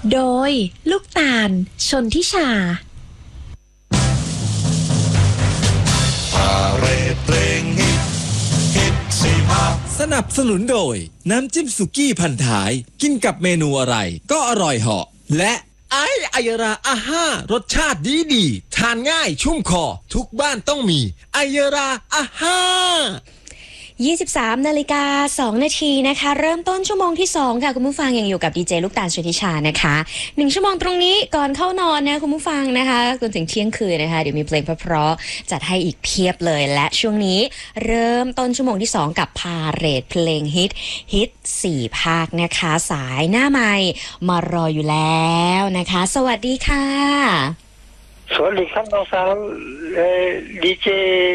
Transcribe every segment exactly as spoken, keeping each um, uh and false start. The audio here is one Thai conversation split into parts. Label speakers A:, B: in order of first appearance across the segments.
A: โดยลูกตาลชนทิชา
B: พาเรดเพลงฮิตฮิตสี่ภาค
C: สนับสนุนโดยน้ำจิ้มสุกี้พันท้ายกินกับเมนูอะไรก็อร่อยเหาะและไอไอยราอาห้ารสชาติดีดีทานง่ายชุ่มคอทุกบ้านต้องมีไอยราอาห้า
A: ยี่สิบสามนาฬิกาสองนาทีนะคะเริ่มต้นชั่วโมงที่สองค่ะคุณผู้ฟังยังอยู่กับดีเจลูกตาลชนิชานะคะหนึ่งชั่วโมงตรงนี้ก่อนเข้านอนนะคุณผู้ฟังนะคะจนถึงเที่ยงคืนนะคะเดี๋ยวมีเพลงเพราะๆจัดให้อีกเพียบเลยและช่วงนี้เริ่มต้นชั่วโมงที่สองกับพาเรดเพลงฮิตฮิตสี่ภาคนะคะสายหน้าใหม่มารออยู่แล้วนะคะสวัสดีค่ะ
D: สวัสดีครับน้องสาวเอ่อดีเจ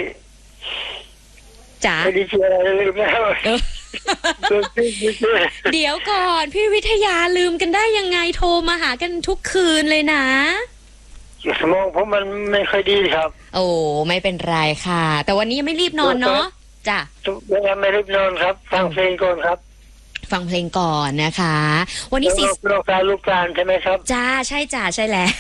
A: จ๋า
D: ดีเจอะไรลืมแล้ว
A: เดี๋ยวก่อนพี่วิทยาลืมกันได้ยังไงโทรมาหากันทุกคืนเลยนะ
D: สมองผมมันไม่ค่อยดีครับ
A: โอ้ไม่เป็นไรค่ะแต่วันนี้ยังไม่รีบนอนเนาะจ้ะ
D: ยังไม่รีบนอนครับฟังเพลงก่อนครับ
A: ฟังเพลงก่อนนะคะวันนี้สิ
D: โลกาลูกการใช่ไหมครับ
A: จ้าใช่จ้าใช่แล้ว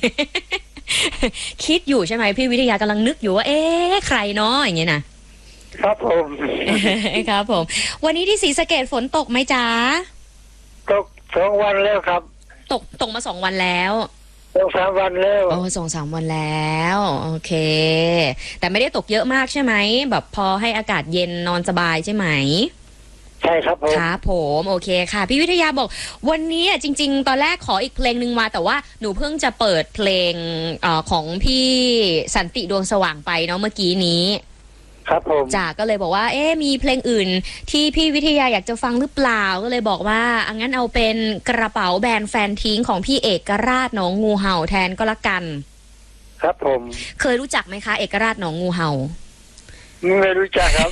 A: คิดอยู่ใช่ไหมพี่วิทยากำลังนึกอยู่ว่าเอ๊ะใครเนาะอย่างเงี้ยนะครับ
D: ผม
A: ครับผมวันนี้ที่ศรีสะเกษฝนตกไหมจ๊ะ
D: ตกสองวันแล้วครับ
A: ตกตกมาสองวันแล้ว
D: สองสามวันแล้ว
A: โอ้สองสามวันแล้วโอเคแต่ไม่ได้ตกเยอะมากใช่ไหมแบบพอให้อากาศเย็นนอนสบายใช่ไหม
D: ใช่ครับผม
A: ครับผมโอเคค่ะพี่วิทยาบอกวันนี้จริงๆตอนแรกขออีกเพลงนึงมาแต่ว่าหนูเพิ่งจะเปิดเพลงเอ่อของพี่สันติดวงสว่างไปเนาะเมื่อกี้นี้
D: ครับผม
A: จ่าก็เลยบอกว่าเอ๊ะมีเพลงอื่นที่พี่วิทยาอยากจะฟังหรือเปล่าก็เลยบอกว่าอังั้นเอาเป็นกระเป๋าแบรนด์แฟนทิ้งของพี่เอกราชหนองงูเห่าแทนก็แล้วกัน
D: ครับผม
A: เคยรู้จักไหมคะเอกราชหนองงูเห่า
D: ไม่รู้จักครับ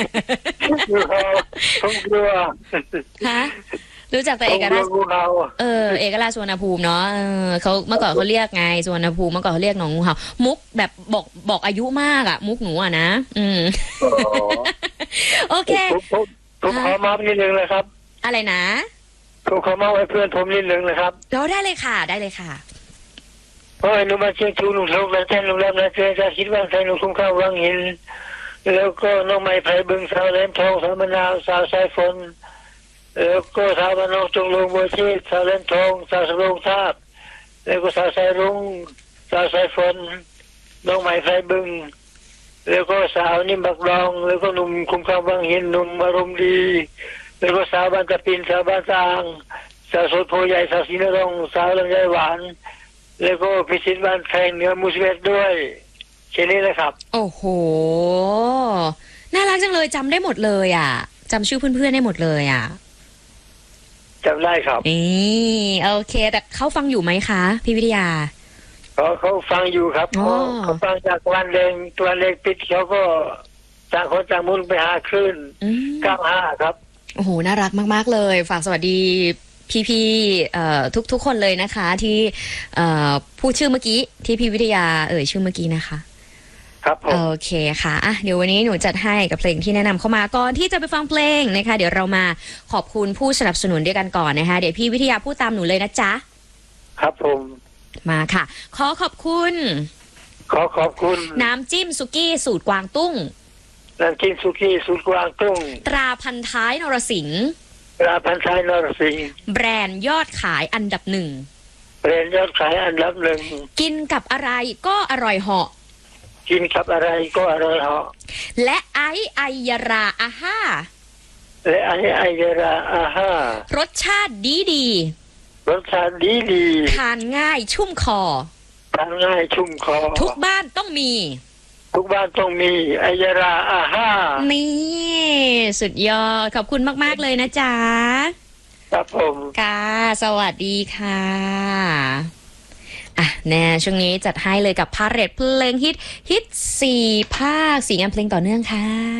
D: ผมกลัว
A: ฮะรู้จักแต่เอกราชเออเอกราชสุวรรณภูมิเนาะเออเขาเมื่อก่อนเขาเรียกไงสุวรรณภูมิเมื่อก่อนเขาเรียกหนองงูเห่ามุกแบบบอกบอกอายุมากอะมุกหนูอะนะอืมโอเค
D: ผมขอมานิดนึงเลยครับ
A: อะไรนะ
D: ผมขอมาไว้เพื่อนผมนิดนึงนะครับ
A: เราได้เลยค่ะได้เลยค่ะ
D: เพราะหนูมาเชียงชูหนุ่มโลกและแทนลุงแล้วนะเจอจะคิดว่าใครหนุ่มคุ้มข้าววังหินแล้วก็น้องไม้ไผ่บึงสาวแหลมทองสาวมะนาวสาวสายฝนแล้วก็สาวบ้านนอกจงลงบัวชีสาวแหลมทองสาวสะโรงทาบแล้วก็สาวสายรุ้งสาวสายฝนน้องไม้ไผ่บึงแล้วก็สาวนิ่มบักดองแล้วก็หนุ่มคุ้มข้าววังหินหนุ่มอารมณ์ดีแล้วก็สาวบ้านตะปินสาวบ้านตางสาวโสดโพใหญ่สาวศรีนรงค์สาวลำไยหวานแล้วก็พิชิตบ้านแพงเหนือมูสเวตด้วยแค่นี้นะครับ
A: โอ้โหน่ารักจังเลยจำได้หมดเลยอ่ะจำชื่อเพื่อนๆได้หมดเลยอ่ะ
D: จำได้ครับ
A: นี่โอเคแต่เขาฟังอยู่ไหมคะพี่วิทยา
D: เขาเขาฟังอยู่ครับเขาเขาฟังจากวันเดงตัวเล็กปิดเขาก็ต่างคนต่างมุ่งไปหาคลื่นเก้าห้าครับ
A: โอ้โหน่ารักมากๆเลยฝากสวัสดีพี่ๆทุกทุกคนเลยนะคะที่พูดชื่อเมื่อกี้ที่พี่วิทยาเอ่ยชื่อเมื่อกี้นะคะ
D: ครับผม
A: โอเคค่ะอ่ะเดี๋ยววันนี้หนูจัดให้กับเพลงที่แนะนำเข้ามาก่อนที่จะไปฟังเพลงนะคะเดี๋ยวเรามาขอบคุณผู้สนับสนุนด้วยกันก่อนนะคะเดี๋ยวพี่วิทยาพูดตามหนูเลยนะจ๊ะ
D: ครับผม
A: มาค่ะขอขอบคุณ
D: ขอขอบคุณ
A: น้ำจิ้มสุกี้สูตรกวางตุ้ง
D: น้ำจิ้มสุกี้สูตรกวางตุ้ง
A: ตราพันท้ายนรสิงห์
D: ตราพันท้ายนรสิงห์
A: แบรนด์ยอดขายอันดับหนึ่ง
D: แบรนด์ยอดขายอันดับหนึ่ง
A: กินกับอะไรก็อร่อยเหาะ
D: กินกับอะไรก็อร่อยเหาะ
A: และไอไอยาราอาห้า
D: และไอไอยาราอาห้าร
A: สชาติดีดี
D: รสชาติดีดี
A: ทานง่ายชุ่มคอ
D: ทานง่ายชุ่มคอ
A: ทุกบ้านต้องมี
D: ทุกบ้านต้องมีไอยาราอาห้า
A: นี่สุดยอดขอบคุณมากๆเลยนะจ๊ะ
D: ครับผม
A: ค่ะสวัสดีค่ะอ่ะแน่ช่วงนี้จัดให้เลยกับพาเรดเพลงฮิตฮิตสี่ภาคสี่งานเพลงต่อเนื่องค่ะ